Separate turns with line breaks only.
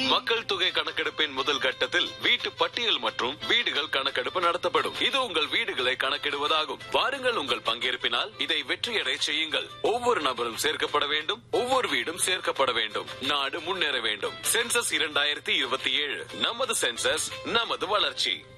மக்கள் தொகை கணக்கெடுப்பின் முதல் கட்டத்தில் வீட்டு பட்டியல் மற்றும் வீடுகள் கணக்கெடுப்பு நடத்தப்படும். இது உங்கள் வீடுகளை கணக்கிடுவதாகும். வாருங்கள், உங்கள் பங்கேற்பினால் இதை வெற்றியடை செய்யுங்கள். ஒவ்வொரு நபரும் சேர்க்கப்பட வேண்டும், ஒவ்வொரு வீடும் சேர்க்கப்பட வேண்டும். நாடு முன்னேற வேண்டும். சென்சஸ் 2027, நமது சென்சஸ் நமது வளர்ச்சி.